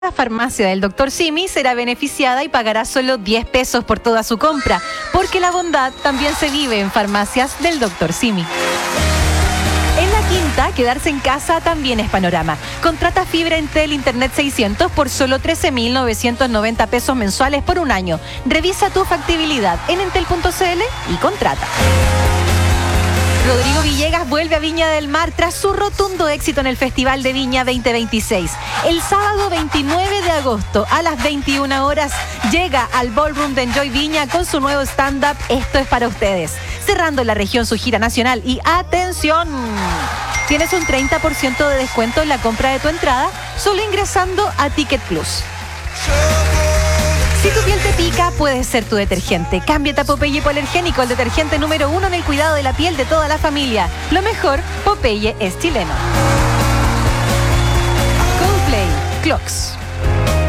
La farmacia del Dr. Simi será beneficiada y pagará solo 10 pesos por toda su compra, porque la bondad también se vive en farmacias del Dr. Simi. En La Quinta, quedarse en casa también es panorama. Contrata fibra Entel Internet 600 por solo 13.990 pesos mensuales por un año. Revisa tu factibilidad en entel.cl y contrata. Rodrigo Villegas vuelve a Viña del Mar tras su rotundo éxito en el Festival de Viña 2026. El sábado 29 de agosto a las 21 horas llega al Ballroom de Enjoy Viña con su nuevo stand-up Esto es para ustedes. Cerrando en la región su gira nacional y ¡atención! Tienes un 30% de descuento en la compra de tu entrada solo ingresando a Ticket Plus. Si tu piel te pica, puede ser tu detergente. Cámbiate a Popeye Hipoalergénico, el detergente número 1 en el cuidado de la piel de toda la familia. Lo mejor, Popeye es chileno. Coldplay, Clocks.